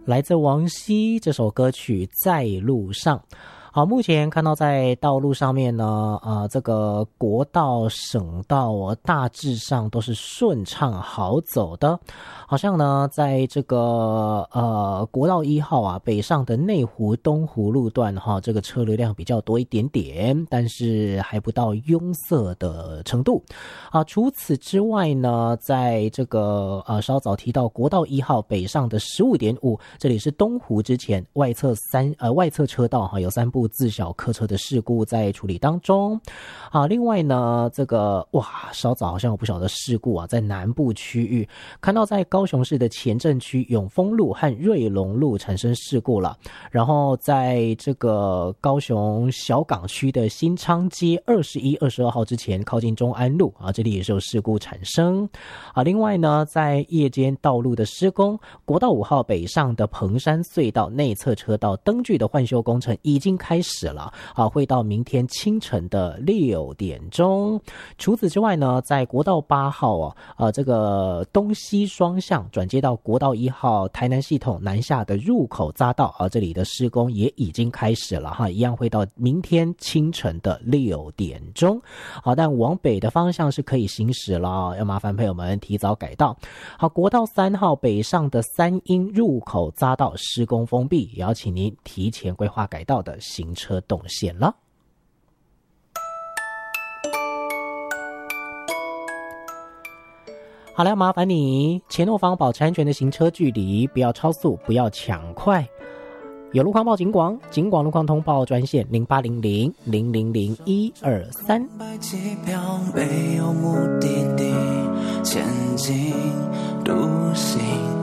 来自王晰这首歌曲《在路上》。好，目前看到在道路上面呢，这个国道、省道大致上都是顺畅好走的。好像呢，在这个国道1号啊，北上的内湖、东湖路段哈，这个车流量比较多一点点，但是还不到拥塞的程度。除此之外呢，在这个稍早提到国道1号北上的 15.5， 这里是东湖之前外侧车道哈，有3部自小客车的事故在处理当中。另外呢，这个稍早好像有不少的事故啊，在南部区域看到在高雄市的前镇区永丰路和瑞隆路产生事故了，然后在这个高雄小港区的新昌街21、22号之前靠近中安路这里也是有事故产生。另外呢，在夜间道路的施工，国道5号北上的彭山隧道内侧车道灯具的换修工程已经开始了，会到明天清晨的6点钟。除此之外呢，在国道8号这个东西双向转接到国道1号台南系统南下的入口匝道这里的施工也已经开始了一样会到明天清晨的6点钟。但往北的方向是可以行驶了，要麻烦朋友们提早改道。国道3号北上的三鶯入口匝道施工封闭，也要请您提前规划改道的行车动线了。好了，麻烦你前后方保持安全的行车距离，不要超速，不要抢快。有路况报警广，警广路况通报专线0800000123。 买机票没有目的地，前进独行。